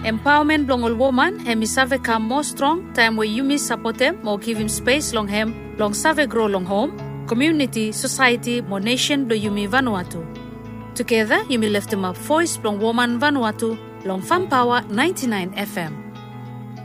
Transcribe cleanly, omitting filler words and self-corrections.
Empowerment long all woman, hemi save come more strong, time where Yumi support them, more give him space long hem, long save grow long home, community, society, more nation do Yumi Vanuatu. Together, Yumi lift him up voice long woman Vanuatu, long Fun Power 99 FM.